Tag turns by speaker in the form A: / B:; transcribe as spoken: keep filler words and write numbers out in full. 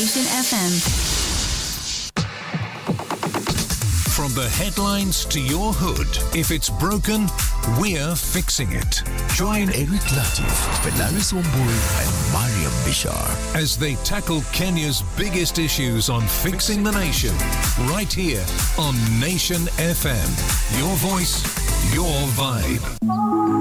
A: Nation F M.
B: From the headlines to your hood, if it's broken, we're fixing it.
C: Join Eric Latif, Felaris Wambui and Mariam Bishar
B: as they tackle Kenya's biggest issues on Fixing the Nation, right here on Nation F M. Your voice, your vibe.